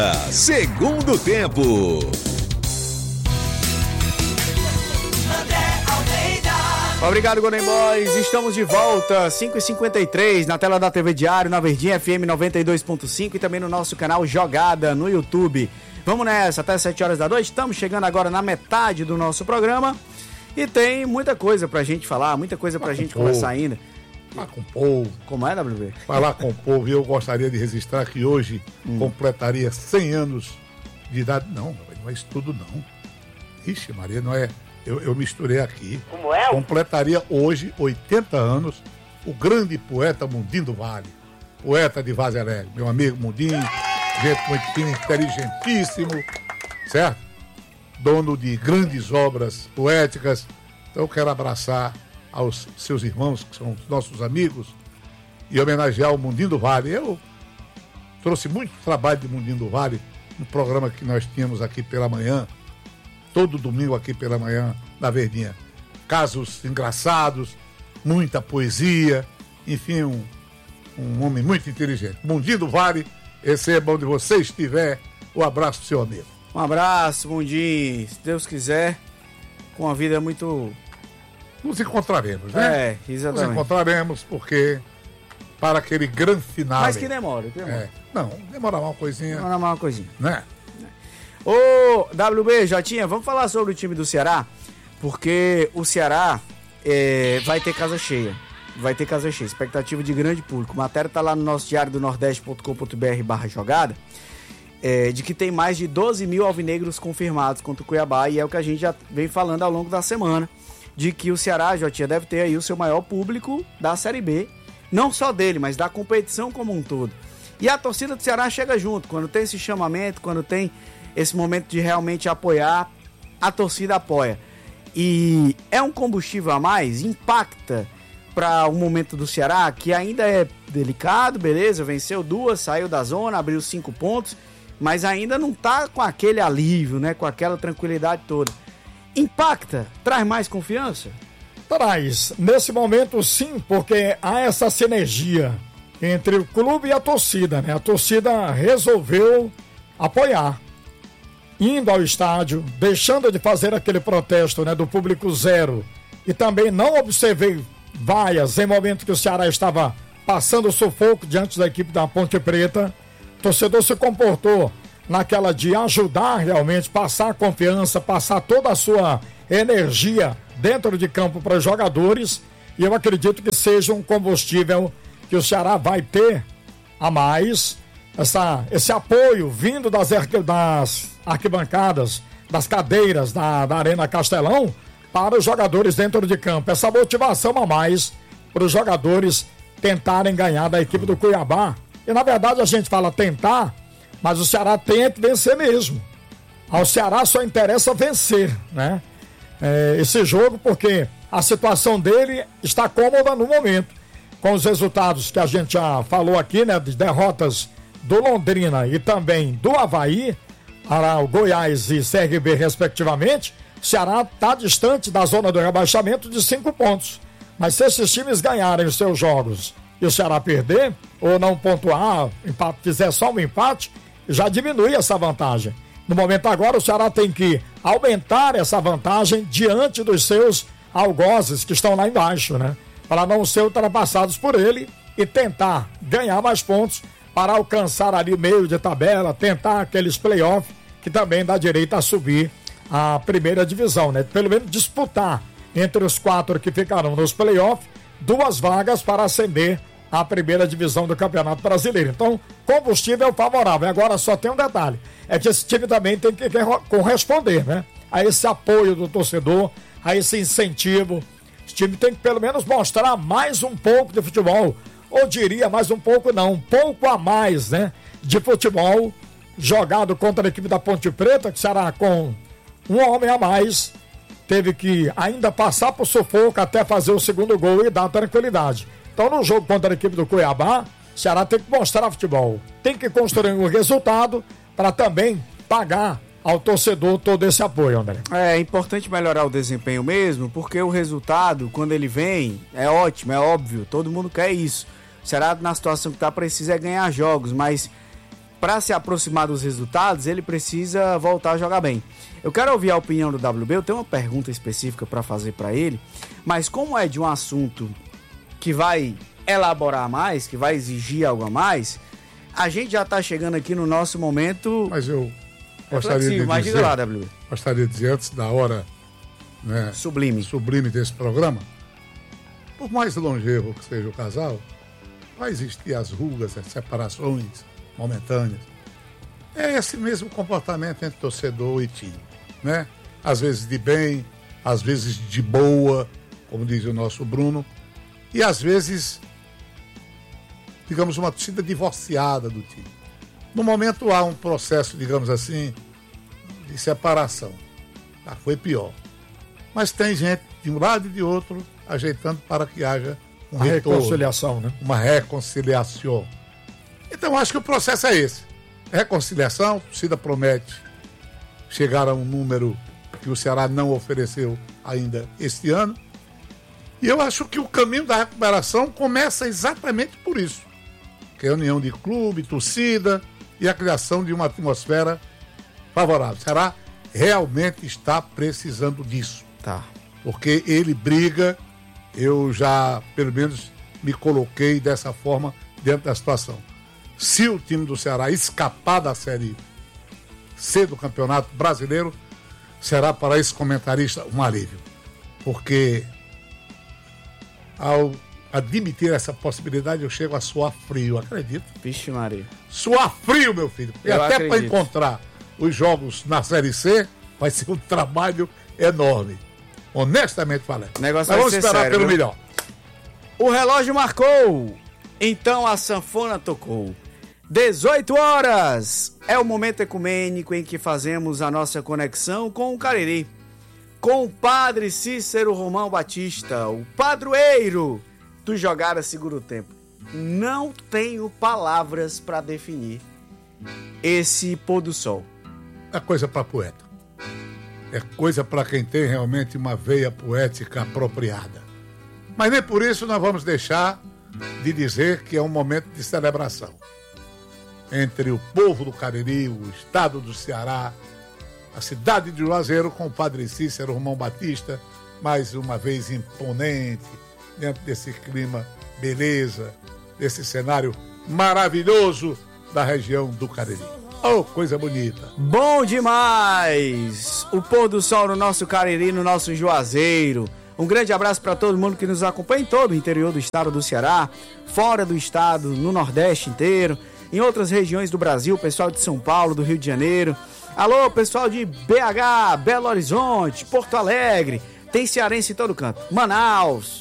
Segundo tempo. Obrigado, Golden Boys. Estamos de volta, 5h53, na tela da TV Diário, na Verdinha FM 92.5 e também no nosso canal Jogada no YouTube. Vamos nessa, até 7 horas da noite. Estamos chegando agora na metade do nosso programa e tem muita coisa pra gente falar, muita coisa pra gente conversar ainda. Falar com o povo. Como é, WB? Falar com o povo. E eu gostaria de registrar que hoje completaria 100 anos de idade. Não é isso tudo não. Ixi, Maria, não é... Eu misturei aqui. Como é? Completaria hoje 80 anos o grande poeta Mundinho do Vale. Poeta de Vaz Alegre. Meu amigo Mundinho, gente muito fina, inteligentíssimo, certo? Dono de grandes obras poéticas. Então eu quero abraçar aos seus irmãos, que são os nossos amigos, e homenagear o Mundinho do Vale. Eu trouxe muito trabalho de Mundinho do Vale no programa que nós tínhamos aqui pela manhã, todo domingo aqui pela manhã, na Verdinha. Casos engraçados, muita poesia, enfim, um homem muito inteligente. Mundinho do Vale, receba onde você estiver, o abraço do seu amigo. Um abraço, Mundinho. Se Deus quiser, com a vida muito... Nos encontraremos, né? É, exatamente. Nos encontraremos, porque para aquele grande final... Mas que demora, Não, demora uma coisinha. Demora uma coisinha. Né? Ô, WB, Jotinha, vamos falar sobre o time do Ceará? Porque o Ceará vai ter casa cheia. Vai ter casa cheia, expectativa de grande público. A matéria tá lá no nosso diário do nordeste.com.br/jogada, de que tem mais de 12 mil alvinegros confirmados contra o Cuiabá, e é o que a gente já vem falando ao longo da semana, de que o Ceará, Jotinha, deve ter aí o seu maior público da Série B, não só dele, mas da competição como um todo. E a torcida do Ceará chega junto, quando tem esse chamamento, quando tem esse momento de realmente apoiar, a torcida apoia. E é um combustível a mais, impacta para o momento do Ceará, que ainda é delicado, beleza, venceu 2, saiu da zona, abriu 5 pontos, mas ainda não tá com aquele alívio, né, com aquela tranquilidade toda. Impacta? Traz mais confiança? Traz. Nesse momento, sim, porque há essa sinergia entre o clube e a torcida, né? A torcida resolveu apoiar, indo ao estádio, deixando de fazer aquele protesto, né, do público zero. E também não observei vaias em momento que o Ceará estava passando sufoco diante da equipe da Ponte Preta. O torcedor se comportou naquela de ajudar realmente, passar confiança, passar toda a sua energia dentro de campo para os jogadores. E eu acredito que seja um combustível que o Ceará vai ter a mais. Esse apoio vindo das arquibancadas, das cadeiras da Arena Castelão para os jogadores dentro de campo. Essa motivação a mais para os jogadores tentarem ganhar da equipe do Cuiabá. E na verdade a gente fala tentar, mas o Ceará tem que vencer mesmo. Ao Ceará só interessa vencer, né? Esse jogo, porque a situação dele está cômoda no momento. Com os resultados que a gente já falou aqui, né? De derrotas do Londrina e também do Avaí, o Goiás e CRB respectivamente, o Ceará está distante da zona do rebaixamento de 5 pontos. Mas se esses times ganharem os seus jogos e o Ceará perder, ou não pontuar, fizer só um empate, já diminui essa vantagem. No momento agora o Ceará tem que aumentar essa vantagem diante dos seus algozes que estão lá embaixo, né? Para não ser ultrapassados por ele e tentar ganhar mais pontos para alcançar ali meio de tabela, tentar aqueles playoffs que também dá direito a subir a primeira divisão, né? Pelo menos disputar entre os 4 que ficarão nos playoffs 2 vagas para ascender à primeira divisão do Campeonato Brasileiro. Então, combustível favorável. Agora só tem um detalhe, é que esse time também tem que corresponder, né? A esse apoio do torcedor, a esse incentivo. Esse time tem que pelo menos mostrar mais um pouco de futebol, ou diria mais um pouco não, um pouco a mais, né, de futebol jogado contra a equipe da Ponte Preta, que será com um homem a mais, teve que ainda passar por sufoco até fazer o segundo gol e dar tranquilidade. Então no jogo contra a equipe do Cuiabá, o Ceará tem que mostrar futebol, tem que construir um resultado para também pagar ao torcedor todo esse apoio, André. É importante melhorar o desempenho mesmo, porque o resultado, quando ele vem, é ótimo, é óbvio, todo mundo quer isso. O Ceará, na situação que está, precisa ganhar jogos, mas para se aproximar dos resultados, ele precisa voltar a jogar bem. Eu quero ouvir a opinião do WB, eu tenho uma pergunta específica para fazer para ele, mas como é de um assunto que vai elaborar mais, que vai exigir algo a mais, a gente já está chegando aqui no nosso momento... Mas eu gostaria de dizer... Mas diga lá, WB. Gostaria de dizer, antes da hora, né, sublime desse programa, por mais longevo que seja o casal, vai existir as rugas, as separações momentâneas. É esse mesmo comportamento entre torcedor e time, né? Às vezes de bem, às vezes de boa, como diz o nosso Bruno, e às vezes, digamos, uma torcida divorciada do time. No momento há um processo, digamos assim, de separação. Já foi pior. Mas tem gente de um lado e de outro ajeitando para que haja uma reconciliação, né? Uma reconciliação. Então, acho que o processo é esse. Reconciliação, a torcida promete chegar a um número que o Ceará não ofereceu ainda este ano. E eu acho que o caminho da recuperação começa exatamente por isso. Que é a união de clube, torcida e a criação de uma atmosfera favorável. O Ceará realmente está precisando disso. Tá. Porque ele briga, eu já, pelo menos, me coloquei dessa forma dentro da situação. Se o time do Ceará escapar da Série C do Campeonato Brasileiro, será para esse comentarista um alívio. Porque ao admitir essa possibilidade, eu chego a suar frio, acredito. Vixe Maria. Suar frio, meu filho. E até para encontrar os jogos na Série C, vai ser um trabalho enorme. Honestamente falando. Mas vamos esperar sério, pelo melhor. O relógio marcou. Então a sanfona tocou. 18 horas. É o momento ecumênico em que fazemos a nossa conexão com o Cariri. Com o padre Cícero Romão Batista, o padroeiro do Jogada Segura o Tempo. Não tenho palavras para definir esse pôr do sol. É coisa para poeta. É coisa para quem tem realmente uma veia poética apropriada. Mas nem por isso nós vamos deixar de dizer que é um momento de celebração. Entre o povo do Cariri, o estado do Ceará, a cidade de Juazeiro, com o padre Cícero Romão Batista, mais uma vez imponente, dentro desse clima, beleza, desse cenário maravilhoso da região do Cariri. Oh, coisa bonita. Bom demais! O pôr do sol no nosso Cariri, no nosso Juazeiro. Um grande abraço para todo mundo que nos acompanha em todo o interior do estado do Ceará, fora do estado, no Nordeste inteiro, em outras regiões do Brasil, pessoal de São Paulo, do Rio de Janeiro. Alô, pessoal de BH, Belo Horizonte, Porto Alegre, tem cearense em todo canto. Manaus.